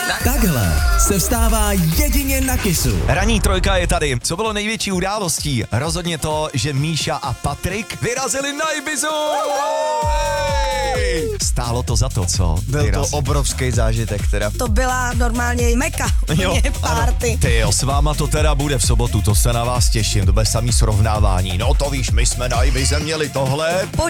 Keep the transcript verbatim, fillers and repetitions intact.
Takhle se vstává jedině na Kissu. Ranní trojka je tady. Co bylo největší událostí? Rozhodně to, že Míša a Patrik vyrazili na Ibizu. Stálo to za to, co? Byl Vyraz... to obrovský zážitek teda. To byla normálně meka, Jo, party. Ty jo, s váma to teda bude v sobotu, to se na vás těším, to bude samý srovnávání. No to víš, my jsme na Ibize měli tohle.